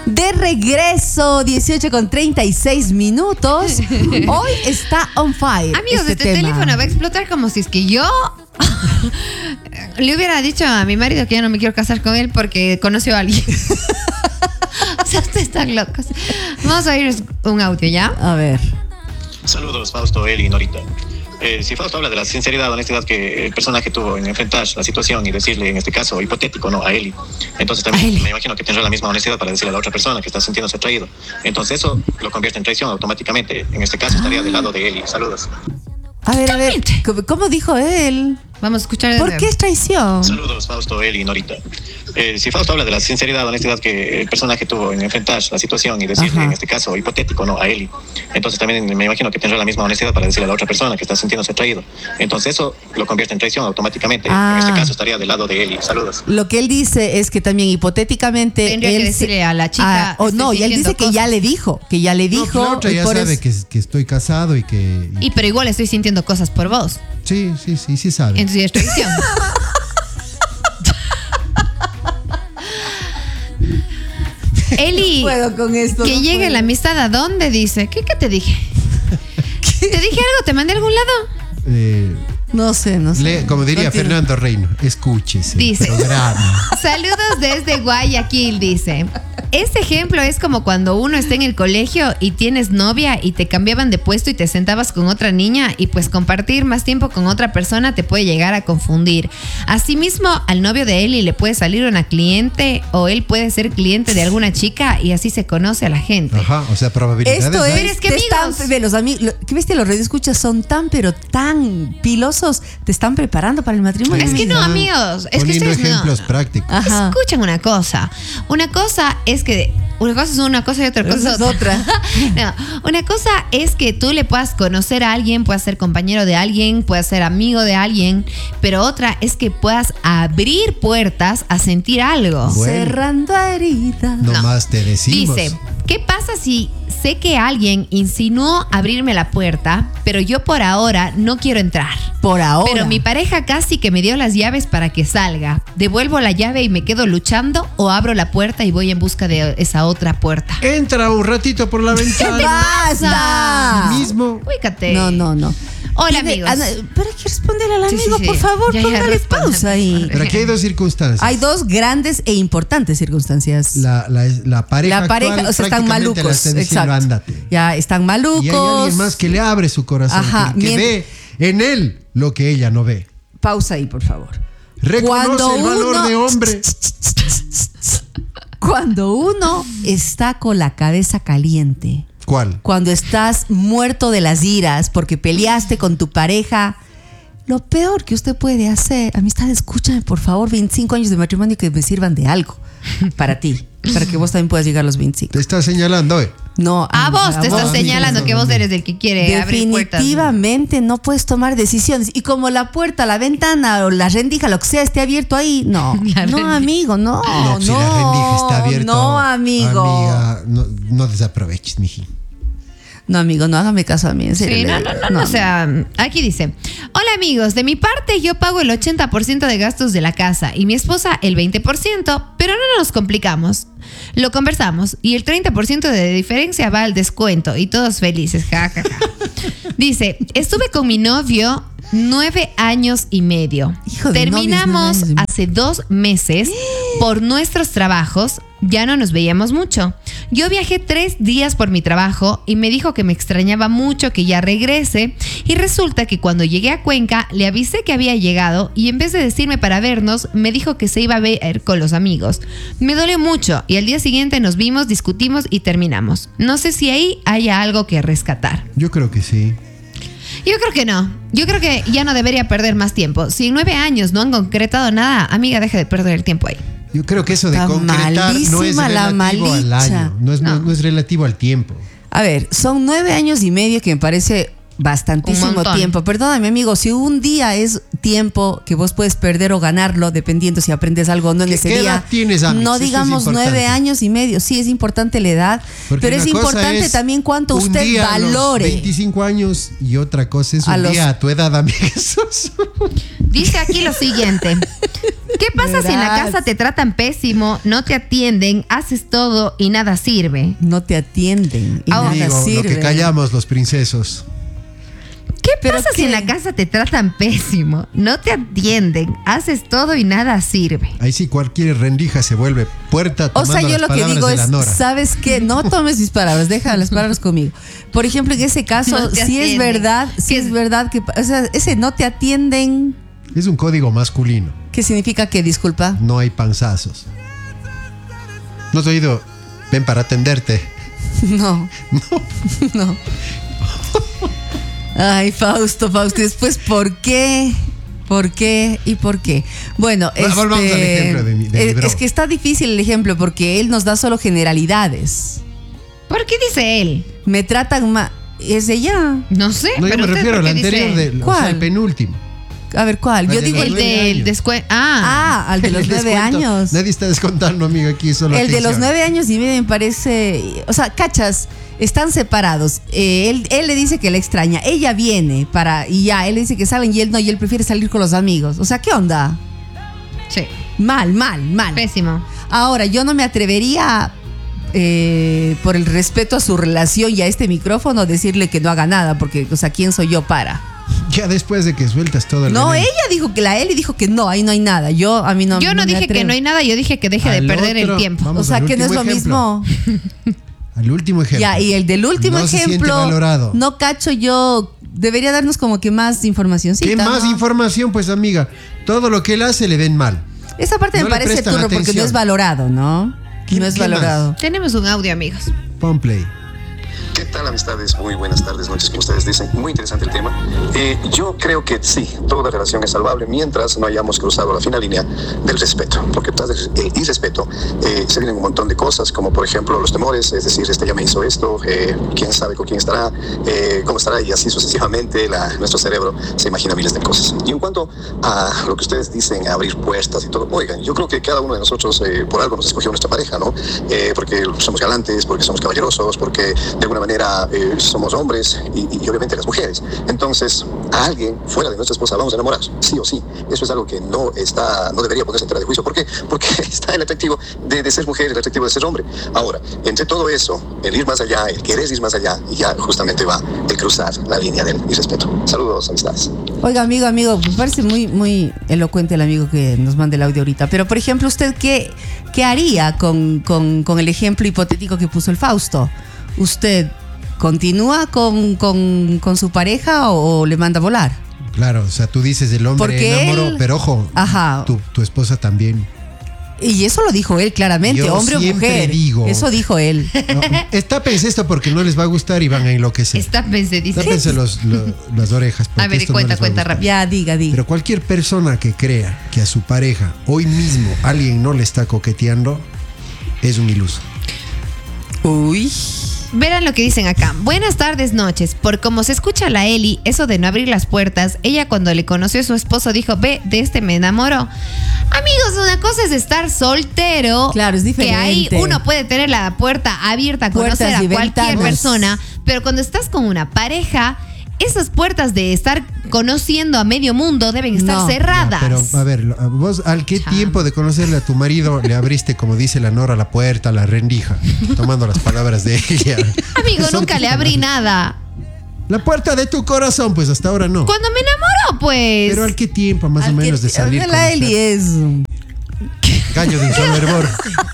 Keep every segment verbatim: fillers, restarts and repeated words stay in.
De regreso, dieciocho con treinta y seis minutos. Hoy está on fire. Amigos, este, este tema. teléfono va a explotar como si es que yo le hubiera dicho a mi marido que ya no me quiero casar con él porque conoció a alguien. O sea, ustedes están locos. Vamos a oír un audio, ¿ya? A ver. Saludos, Fausto, Eli y Norita. Eh, si Fausto habla de la sinceridad, honestidad que el personaje tuvo en enfrentar la situación y decirle, en este caso hipotético, no a Eli, entonces también A Eli. me imagino que tendrá la misma honestidad para decirle a la otra persona que está sintiéndose atraído. Entonces eso lo convierte en traición automáticamente. En este caso estaría del lado de Eli. Saludos. A ver, a ver. ¿Cómo, cómo dijo él? Vamos a escuchar de ¿Por nuevo. qué es traición? Saludos, Fausto, Eli y Norita. Eh, si Fausto habla de la sinceridad, honestidad que el personaje tuvo en enfrentar la situación y decirle, Ajá. en este caso hipotético, no a Eli, entonces también me imagino que tendrá la misma honestidad para decirle a la otra persona que está sintiéndose atraído. Entonces eso lo convierte en traición automáticamente. Ah. En este caso estaría del lado de Eli. Saludos. Lo que él dice es que también hipotéticamente Tendría él que se- decirle a la chica, Ah, o estoy no, y él dice sintiendo que ya cosas. le dijo, que ya le No, dijo. pues la otra y ya por sabe eso- que, que estoy casado y que... y- Y pero igual estoy sintiendo cosas por vos. sí, sí, sí, sí sabe. Entonces ya es traición. Eli, puedo con esto. que no llegue puedo. la amistad a dónde, dice. ¿Qué, qué te dije? ¿Te dije algo? ¿Te mandé a algún lado? Eh, No sé, no sé. le- como diría Continúa. Fernando Reino, escúchese. Dice. Programa. Saludos desde Guayaquil, dice. Este ejemplo es como cuando uno está en el colegio y tienes novia y te cambiaban de puesto y te sentabas con otra niña y pues compartir más tiempo con otra persona te puede llegar a confundir. Asimismo, al novio de Eli le puede salir una cliente o él puede ser cliente de alguna chica y así se conoce a la gente. Ajá, o sea, probabilidades. Esto hay. es, Pero es que, te están- amigos- ve, los amigos, lo- ¿qué ves que los radioescuchas son tan pero tan pilosos? Te están preparando para el matrimonio. Es que no, Ah, amigos. Es que poniendo ustedes no. ejemplos prácticos. Ajá. Escuchen una cosa. Una cosa es que una cosa es una cosa y otra cosa Esa es es otra. otra. No, una cosa es que tú le puedas conocer a alguien, puedas ser compañero de alguien, puedas ser amigo de alguien, pero otra es que puedas abrir puertas a sentir algo. Bueno. Cerrando heridas. No, No. más te decimos. Dice, ¿qué pasa si sé que alguien insinuó abrirme la puerta, pero yo por ahora no quiero entrar? Por ahora. Pero mi pareja casi que me dio las llaves para que salga. ¿Devuelvo la llave y me quedo luchando o abro la puerta y voy en busca de esa otra puerta? Entra un ratito por la ventana. ¡Basta! Mismo. Ubícate. No, no, no. Hola, Tiene- amigos. Ana, pero hay que responderle al Sí, sí, amigo, sí. por favor, Ya, ya, póngale respondan, pausa ahí. respondan. Pero aquí hay dos circunstancias. Hay dos grandes e importantes circunstancias. La, la, la pareja La pareja, actual o sea, están prácticamente la malucos. está diciendo, Exacto. ándate. Ya están malucos. Y hay alguien más que le abre su corazón, Ajá, que, que mien- ve en él lo que ella no ve. Pausa ahí, por favor. Reconoce Cuando el valor uno- de hombre. Cuando uno está con la cabeza caliente, ¿Cuál? cuando estás muerto de las iras porque peleaste con tu pareja, lo peor que usted puede hacer, amistad, escúchame por favor, veinticinco años de matrimonio que me sirvan de algo para ti, para que vos también puedas llegar a los veinticinco. Te está señalando, eh. No, A vos te estás vos. señalando que vos eres el que quiere abrir puertas. Definitivamente no puedes tomar decisiones. Y como la puerta, la ventana o la rendija, lo que sea, esté abierto ahí, no. La no, rendija. amigo, no. No, No, si la rendija está abierta. No, amigo. Amiga, no, no desaproveches, miji. No, amigo, no hágame caso a mí. En serio, Sí, le no, digo. no, no, no, o sea, aquí dice, hola amigos, de mi parte yo pago el ochenta por ciento de gastos de la casa y mi esposa el veinte por ciento, pero no nos complicamos. Lo conversamos y el treinta por ciento de diferencia va al descuento y todos felices, ja, ja, ja. Dice, estuve con mi novio nueve años y medio. Hijo de Terminamos novios, nueve años y medio. hace dos meses por nuestros trabajos. Ya no nos veíamos mucho. Yo viajé tres días por mi trabajo y me dijo que me extrañaba mucho que ya regrese. Y resulta que cuando llegué a Cuenca le avisé que había llegado y en vez de decirme para vernos, me dijo que se iba a ver con los amigos. Me dolió mucho y al día siguiente nos vimos, discutimos y terminamos. No sé si ahí haya algo que rescatar. Yo creo que sí. Yo creo que no. Yo creo que ya no debería perder más tiempo. Si en nueve años no han concretado nada, amiga, deje de perder el tiempo ahí. Yo creo que eso de Está concretar no es malísima la relativo al malicha. año. No es, no. No. no es relativo al tiempo. A ver, son nueve años y medio que me parece bastantísimo Un montón. tiempo. Perdóname, amigo, si un día es tiempo que vos puedes perder o ganarlo, dependiendo si aprendes algo o no en ¿Qué- ese qué día. edad tienes, Amix? No Eso es digamos nueve importante. años y medio. Sí, es importante la edad, Porque pero es una cosa importante es también cuánto un usted día a los valore. veinticinco años y otra cosa es A un los- día a tu edad, amiga. Jesús. Dice aquí lo siguiente. ¿Qué pasa si en la Verás. casa te tratan pésimo, no te atienden, haces todo y nada sirve? No te atienden y Ah, nada Amigo, sirve. lo que callamos los princesos. ¿Qué ¿Pero pasa si qué? en la casa te tratan pésimo, no te atienden, haces todo y nada sirve? Ahí sí cualquier rendija se vuelve puerta O tomando sea, yo las lo que palabras digo de la es, Nora. ¿sabes qué? No tomes mis palabras, deja las palabras conmigo. Por ejemplo, en ese caso, No te si es atienden. verdad, si ¿Qué es es? verdad que, o sea, ese no te atienden, Es un código masculino. ¿qué significa que disculpa? No hay panzazos. ¿No has oído? Ven para atenderte. No. No. Ay, Fausto, Fausto, y después, ¿por qué? ¿Por qué? ¿Y por qué? Bueno, Bueno, volvamos este, al ejemplo de mi- de mi es, bro. es que está difícil el ejemplo porque él nos da solo generalidades. ¿Por qué dice él? Me tratan mal. Es ella. No sé, No, yo pero me usted refiero ¿por al qué anterior, dice? del, o ¿Cuál? sea, el penúltimo. A ver, ¿cuál? Al Yo de digo los el El nueve del años. descuento. Ah, Ah, al de El los nueve descuento. años. Nadie está descontando, amigo, aquí solo El de los atención. nueve años y medio me parece. O sea, cachas, están separados. Eh, él, él le dice que le extraña. Ella viene para. Y ya, él le dice que salen y él no, y él prefiere salir con los amigos. O sea, ¿qué onda? sí, Mal, mal, mal. pésimo. Ahora, yo no me atrevería. eh, por el respeto a su relación y a este micrófono, decirle que no haga nada, porque, o sea, ¿quién soy yo para? Ya después de que sueltas todo el No, veneno. ella dijo que la Eli dijo que no, ahí no hay nada. Yo, a mí no Yo no me dije que atrevo. no hay nada, yo dije que deje de Al perder el otro, tiempo. vamos O sea, al que no es lo último ejemplo. mismo. Al último ejemplo. Ya, y el del último No se siente ejemplo, valorado. no cacho yo, debería darnos como que más información. ¿Qué más información, pues, amiga? Todo lo que él hace le ven mal. Esa parte No me le parece prestan turro porque no atención. es valorado, ¿no? ¿Qué- No es qué valorado. Tenemos un audio, amigos. Pon play. ¿Qué tal, amistades? Muy buenas tardes, noches, como ustedes dicen. Muy interesante el tema. Eh, yo creo que sí, toda relación es salvable mientras no hayamos cruzado la fina línea del respeto. Porque tras el eh, irrespeto eh, se vienen un montón de cosas, como por ejemplo los temores, es decir, este ya me hizo esto, eh, quién sabe con quién estará, eh, cómo estará, y así sucesivamente la, nuestro cerebro se imagina miles de cosas. Y en cuanto a lo que ustedes dicen, abrir puertas y todo, oigan, yo creo que cada uno de nosotros eh, por algo nos escogió nuestra pareja, ¿no? Eh, porque somos galantes, porque somos caballerosos, porque de alguna manera eh, somos hombres y, y obviamente las mujeres. Entonces, a alguien fuera de nuestra esposa vamos a enamorar, sí o sí. Eso es algo que no está, no debería ponerse en tela de juicio. ¿Por qué? Porque está el atractivo de, de ser mujer, el atractivo de ser hombre. Ahora, entre todo eso, el ir más allá, el querer ir más allá, y ya justamente va el cruzar la línea del irrespeto. Saludos, amistades. Oiga, amigo, amigo, me parece muy, muy elocuente el amigo que nos manda el audio ahorita. Pero, por ejemplo, ¿usted qué, qué haría con, con, con el ejemplo hipotético que puso el Fausto? ¿Usted continúa con, con, con su pareja o, o le manda a volar? Claro, o sea, tú dices el hombre Porque enamoró, él- pero ojo, Ajá. tu, tu esposa también. Y eso lo dijo él claramente, Yo hombre o siempre mujer. digo- Eso dijo él. No, tápense esto porque no les va a gustar y van a enloquecer. Está pensé, dice. Tápense los, lo- las orejas. porque A ver, esto no cuenta, les va a cuenta gustar. rápido. Ya, diga, diga. Pero cualquier persona que crea que a su pareja hoy mismo alguien no le está coqueteando es un iluso. Uy. Verán lo que dicen acá. Buenas tardes, noches. Por como se escucha la Eli, eso de no abrir las puertas, ella cuando le conoció a su esposo dijo, ve, de este me enamoró. Amigos, una cosa es estar soltero. Claro, es Que ahí diferente. uno puede tener la puerta abierta a Puertas conocer a y cualquier ventanas. persona. Pero cuando estás con una pareja, esas puertas de estar conociendo a medio mundo deben estar No. cerradas. Ya, pero a ver, lo- a vos al qué Chamo. tiempo de conocerle a tu marido le abriste, como dice la Nora, la puerta, la rendija, tomando las palabras de ella. Amigo, Son nunca tus le abrí palabras. nada. La puerta de tu corazón, pues hasta ahora no. Cuando me enamoró, pues. Pero al qué tiempo más o Al que- menos de salir. La Eli conocer? es. Gallo de un solo hervor.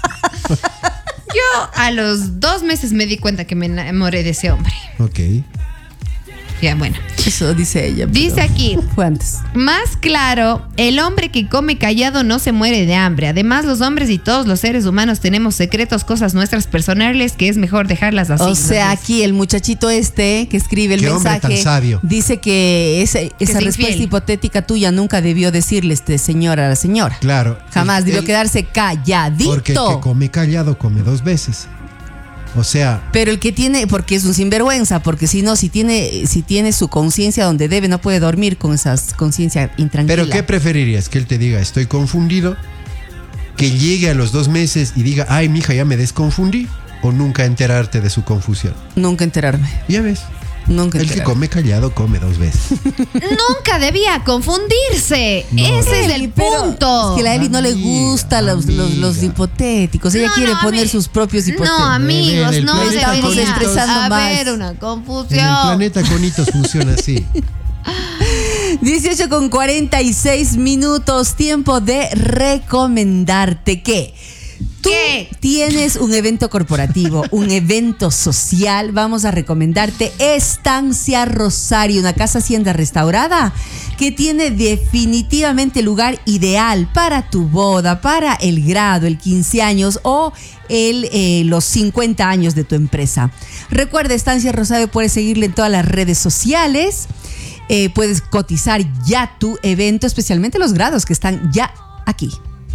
Yo a los dos meses me di cuenta que me enamoré de ese hombre. Ok. Ya, bueno. Eso dice ella. pero Dice aquí, Fue antes. más claro, el hombre que come callado no se muere de hambre. Además, los hombres y todos los seres humanos tenemos secretos, cosas nuestras personales que es mejor dejarlas así. O sea, Nos dice. aquí el muchachito este que escribe el Qué hombre mensaje tan sabio. dice que esa, esa es respuesta infiel. hipotética tuya nunca debió decirle este señor a la señora. Claro. Jamás El- debió el- quedarse calladito. Porque el que come callado come dos veces. O sea, Pero el que tiene, porque es un sinvergüenza, porque si no, si tiene, si tiene su conciencia donde debe, no puede dormir con esa conciencia intranquila. ¿pero qué preferirías? Que él te diga, estoy confundido, que llegue a los dos meses y diga, ay, mija, ya me desconfundí, o nunca enterarte de su confusión. Nunca enterarme. Ya ves, Nunca el que enterarme. come callado come dos veces. Nunca debía confundirse. No. Ese es Eli, el pero punto. Es que a la Eli no le Amiga, gustan los, los, los amiga. hipotéticos. Ella No, quiere no, poner ami- sus propios hipotéticos. No, amigos, En el no planeta debería Conitos estresando más. haber una En el confusión. planeta Conitos funciona así. dieciocho con cuarenta y seis minutos, tiempo de recomendarte que tú ¿Qué? tienes un evento corporativo, un evento social. Vamos a recomendarte Estancia Rosario, una casa hacienda restaurada que tiene definitivamente lugar ideal para tu boda, para el grado, el quince años o el, eh, los cincuenta años de tu empresa. Recuerda, Estancia Rosario, puedes seguirle en todas las redes sociales. Eh, puedes cotizar ya tu evento, especialmente los grados que están ya aquí.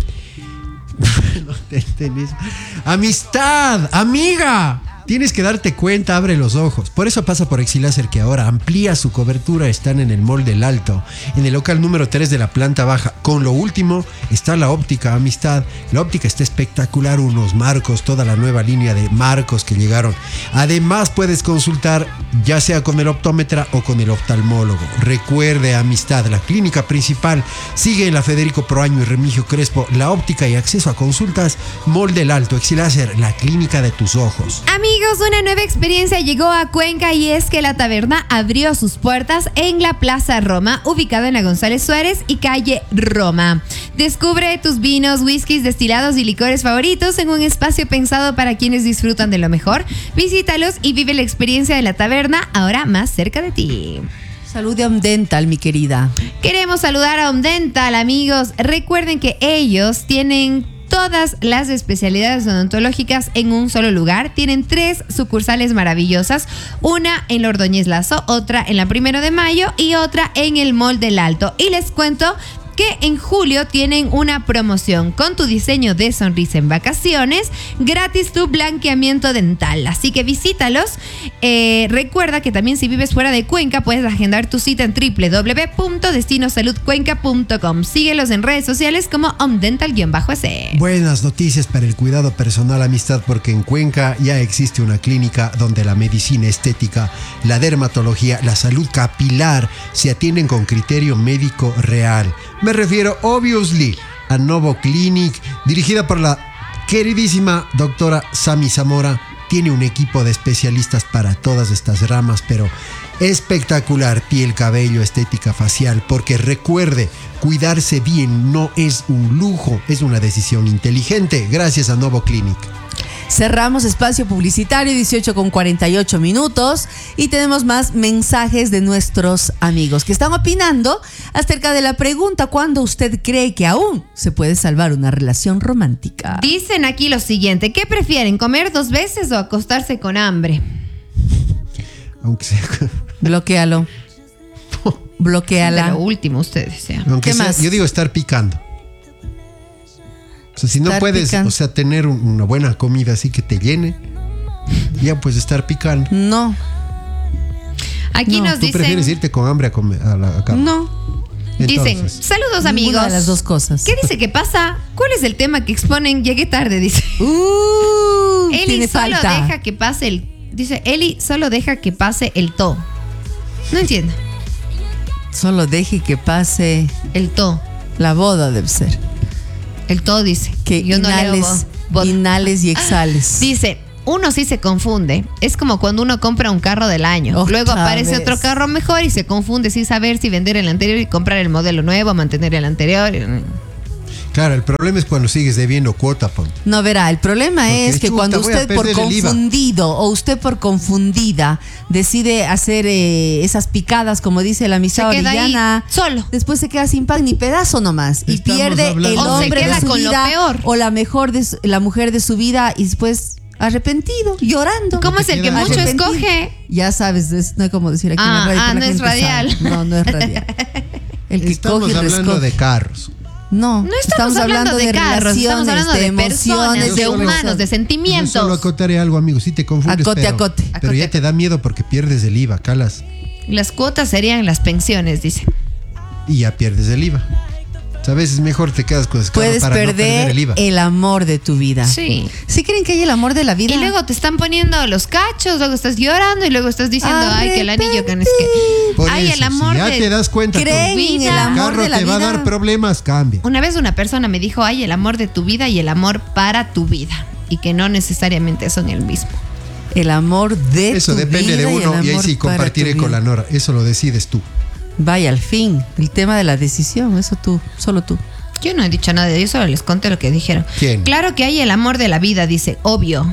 No te entendí. Amistad, amiga. Tienes que darte cuenta, abre los ojos. Por eso pasa por Exiláser, que ahora amplía su cobertura. Están en el Mall del Alto, en el local número tres de la planta baja. Con lo último está la óptica, amistad. La óptica está espectacular, unos marcos, toda la nueva línea de marcos que llegaron. Además puedes consultar ya sea con el optómetra o con el oftalmólogo. Recuerde, amistad, la clínica principal sigue en la Federico Proaño y Remigio Crespo. La óptica y acceso a consultas, Mall del Alto, Exiláser, la clínica de tus ojos. Amigos, una nueva experiencia llegó a Cuenca y es que la taberna abrió sus puertas en la Plaza Roma, ubicada en la González Suárez y calle Roma. Descubre tus vinos, whiskies, destilados y licores favoritos en un espacio pensado para quienes disfrutan de lo mejor. Visítalos y vive la experiencia de la taberna ahora más cerca de ti. Salud de Omdental, mi querida. Queremos saludar a Omdental, amigos. Recuerden que ellos tienen todas las especialidades odontológicas en un solo lugar. Tienen tres sucursales maravillosas, una en la Ordóñez Lazo, otra en la Primero de Mayo y otra en el Mall del Alto. Y les cuento que en julio tienen una promoción con tu diseño de sonrisa en vacaciones, gratis tu blanqueamiento dental. Así que visítalos. Eh, recuerda que también si vives fuera de Cuenca puedes agendar tu cita en doble u doble u doble u punto destino salud cuenca punto com. Síguelos en redes sociales como omdental-s. Buenas noticias para el cuidado personal, amistad, porque en Cuenca ya existe una clínica donde la medicina estética, la dermatología, la salud capilar se atienden con criterio médico real. Me refiero, obviously, a Novo Clinic, dirigida por la queridísima doctora Sami Zamora. Tiene un equipo de especialistas para todas estas ramas, pero espectacular: piel, cabello, estética facial, porque recuerde, cuidarse bien no es un lujo, es una decisión inteligente, gracias a Novo Clinic. Cerramos espacio publicitario, dieciocho con cuarenta y ocho minutos, y tenemos más mensajes de nuestros amigos que están opinando acerca de la pregunta: ¿cuándo usted cree que aún se puede salvar una relación romántica? Dicen aquí lo siguiente: ¿qué prefieren, comer dos veces o acostarse con hambre? Aunque sea, Bloquéalo. De Bloquéala. lo último, ustedes. ¿Ya? aunque ¿Qué sea, más? yo digo estar picando. O sea, si no Estar puedes, picando. o sea, tener un- una buena comida así que te llene, ya pues estar picando. No, Aquí No, nos ¿Tú dicen. prefieres irte con hambre a, comer, a la a cama? no. Dicen, Entonces, saludos Ninguna amigos. de las dos cosas. ¿Qué dice que pasa? ¿Cuál es el tema que exponen? Llegué tarde, dice. Uh, Eli tiene solo falta. deja que pase el. Dice, Eli solo deja que pase el to. No entiendo. Solo deje que pase El to. la boda, debe ser. El to dice. Que Yo no leo inhales, bo- bo- inhales y exhales. Dice, uno sí se confunde. Es como cuando uno compra un carro del año. Otra Luego aparece vez. otro carro mejor y se confunde sin saber si vender el anterior y comprar el modelo nuevo, mantener el anterior. claro, el problema es cuando sigues debiendo cuota, ponte. No, verá, el problema Porque, es que chuta, cuando voy a usted por perder el I V A. confundido o usted por confundida decide hacer eh, esas picadas, como dice la amistad Se queda ahí orellana, solo. después se queda sin pan ni pedazo nomás y Estamos pierde hablando el de- O se hombre queda de su con lo vida peor. o la mejor de su- la mujer de su vida y después arrepentido, llorando. ¿Cómo es el que queda mucho Arrepentido. escoge? Ya sabes, es- no hay como decir aquí Ah, en la radio. ah, pero la no es gente radial. sabe. No, no es radial. El que Estamos coge y hablando rescoge. de carros. No, No estamos, hablando, de carros, estamos hablando de, personas, Yo de solo- humanos, de Yo sentimientos. solo acotaré algo, amigo. Si te confundes, Acote, pero, acote. pero Acote, ya te da miedo porque pierdes el I V A, calas. Las cuotas serían las pensiones, dice. Y ya pierdes el I V A. ¿Sabes? Es mejor te quedas con esclavo Puedes para no perder perder el I V A. el amor de tu vida. Sí. ¿Sí creen que hay el amor de la vida? Y luego te están poniendo los cachos, luego estás llorando y luego estás diciendo, ay, que el anillo, que no es que. Por Ay, eso, el amor si ya de. te das cuenta que ¿Creen tu en el vida. el amor carro de la te va a vida? dar problemas, cambia. Una vez una persona me dijo, ay, el amor de tu vida y el amor para tu vida. Y que no necesariamente son el mismo. El amor de Eso tu depende vida de y el uno y ahí amor sí para compartiré tu con vida. la Nora. Eso lo decides tú. Vaya, al fin, el tema de la decisión, eso tú, solo tú. Yo no he dicho nada, yo solo les conté lo que dijeron. ¿Quién? Claro que hay el amor de la vida, dice, obvio.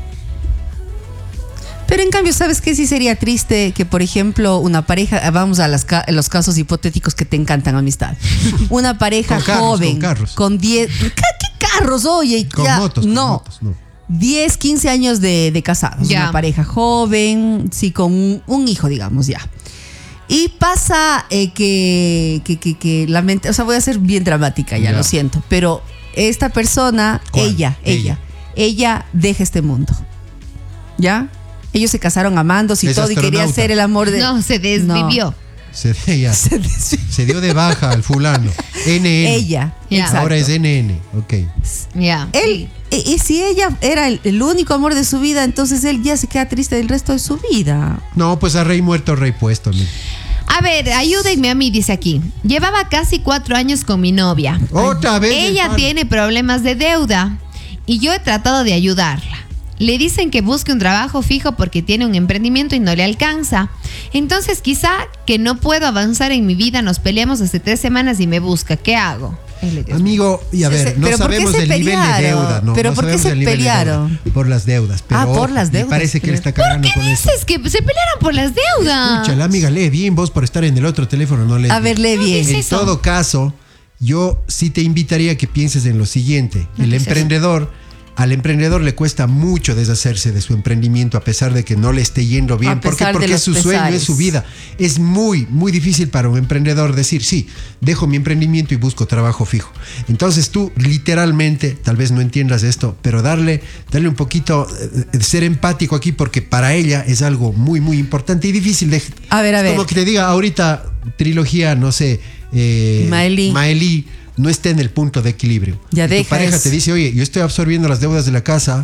Pero en cambio, ¿sabes qué? Sí sería triste que, por ejemplo, una pareja, vamos a las ca- los casos hipotéticos que te encantan, amistad. Una pareja Con carros, joven, con carros. con diez... ¿Qué, qué carros? Oye, Con ya, motos, con no. motos, no. diez, quince años de, de casados. Ya. Una pareja joven, sí, con un, un hijo, digamos, ya. Y pasa eh, que, que, que, que lamente- o sea, voy a ser bien dramática, ya, Ya. lo siento, pero esta persona, ¿Cuál? ella, ella, ella deja este mundo. ¿Ya? Ellos se casaron amándose y Es todo y quería astronauta. ser el amor de... No, se desvivió. Se, ya, Se des- se dio de baja al fulano. N N. Ella, Ya. exacto. Ahora es N N. Ok. Ya. Él, y, y si ella era el, el único amor de su vida, entonces él ya se queda triste del resto de su vida. No, pues a rey muerto, rey puesto. amigo. A ver, ayúdenme a mí, dice aquí. Llevaba casi cuatro años con mi novia. Otra vez. Ella hermano. tiene problemas de deuda y yo he tratado de ayudarla. Le dicen que busque un trabajo fijo porque tiene un emprendimiento y no le alcanza. Entonces quizá que no puedo avanzar en mi vida, nos peleamos hace tres semanas y me busca. ¿Qué hago? Ay, Dios mío. Amigo, y a Sí, ver, sí, no pero ¿por qué sabemos se del nivel de pelearon? deuda. No, ¿Pero no por qué sabemos se del nivel de deuda. pelearon? Por las deudas. Pero Ah, por ojo, las me deudas, parece que él pero- está cargando ¿Qué con eso. dices? Que se pelearon por las deudas. Escucha, la amiga, lee bien vos por estar en el otro teléfono, no lees A ver, bien. lee bien. dice En eso? todo caso, yo sí te invitaría a que pienses en lo siguiente. No, El ¿qué es eso? emprendedor, al emprendedor le cuesta mucho deshacerse de su emprendimiento a pesar de que no le esté yendo bien. A ¿Por qué? pesar de Porque los es su sueño, pesares. es su vida. Es muy, muy difícil para un emprendedor decir, sí, dejo mi emprendimiento y busco trabajo fijo. Entonces tú literalmente, tal vez no entiendas esto, pero darle, darle un poquito, eh, ser empático aquí porque para ella es algo muy, muy importante y difícil de... A ver, a es ver. Como que te diga ahorita trilogía, no sé, eh, Maelí. Maelí no está en el punto de equilibrio. Ya Y tu deja pareja eso. te dice, oye, yo estoy absorbiendo las deudas de la casa,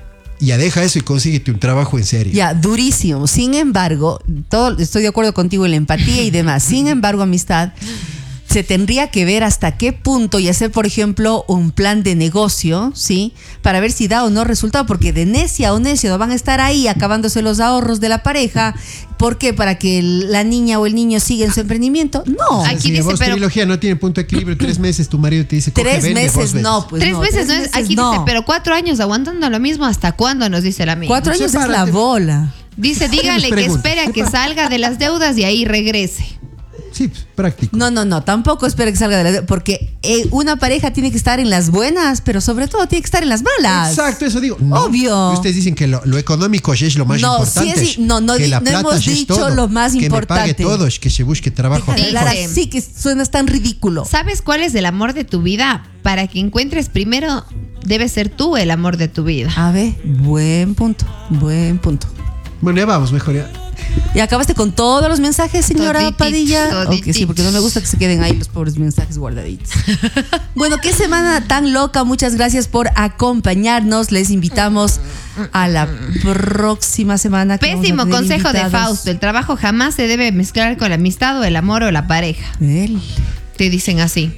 ya deja eso y consíguete un trabajo en serio. Ya, durísimo. Sin embargo, todo, estoy de acuerdo contigo en la empatía y demás. Sin embargo, amistad, se tendría que ver hasta qué punto y hacer, por ejemplo, un plan de negocio, ¿sí? Para ver si da o no resultado, porque de necia o necio van a estar ahí acabándose los ahorros de la pareja. ¿Por qué? ¿Para que la niña o el niño siga en su emprendimiento? No. Aquí Si dice, vos pero- trilogía no tiene punto de equilibrio, tres meses tu marido te dice, coge, Tres vende, vos meses vendes. no, pues tres no. meses tres no es. meses Aquí no. dice, pero cuatro años aguantando lo mismo, ¿hasta cuándo? Nos dice el amigo. Cuatro años es la Sepárate. bola. Dice, dígale que pregunta. espere a que salga de las deudas y ahí regrese. Sí, pues, práctico. No, no, no, tampoco espera que salga de la... Porque eh, una pareja tiene que estar en las buenas, pero sobre todo tiene que estar en las malas. Exacto, eso digo. No, Obvio. Ustedes dicen que lo, lo económico es lo más No, sí importante. es- no, no que di- la no plata hemos es dicho todo, lo más que importante. me pague todo, es que se busque trabajo. Deja de Dice- hablar así que suenas tan ridículo. ¿Sabes cuál es el amor de tu vida? Para que encuentres primero, debes ser tú el amor de tu vida. A ver, buen punto, buen punto. Bueno, ya vamos, mejor ya. ¿Y acabaste con todos los mensajes, señora Todititos, Padilla? todititos. Ok, sí, porque no me gusta que se queden ahí los pobres mensajes guardaditos. Bueno, qué semana tan loca. Muchas gracias por acompañarnos. Les invitamos a la próxima semana. que vamos a Pésimo tener consejo de invitados. Fausto. El trabajo jamás se debe mezclar con la amistad o el amor o la pareja. Él. Te dicen así.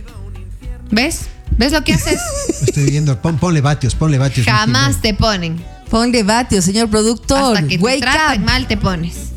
¿Ves? ¿Ves lo que haces? Estoy viendo, pon, ponle vatios, ponle vatios. Jamás te ponen. Ponle vatio, señor productor. Hasta que te Wake tratan up. mal te pones.